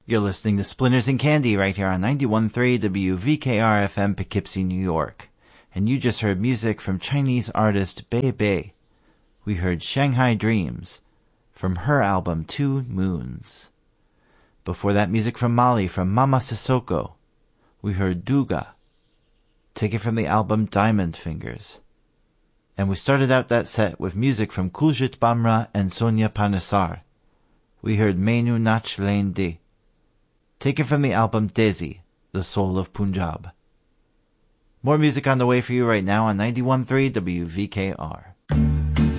You're listening to Splinters and Candy right here on 91.3 WVKR-FM Poughkeepsie, New York. And you just heard music from Chinese artist Bei Bei. We heard Shanghai Dreams from her album 2 Moons. Before that, music from Mali from Mama Sissoko. We heard Duga, taken from the album Diamond Fingers. And we started out that set with music from Kuljit Bamra and Sonia Panesar. We heard Menu Nach Lendi, taken from the album Desi, The Soul of Punjab. More music on the way for you right now on 91.3 WVKR.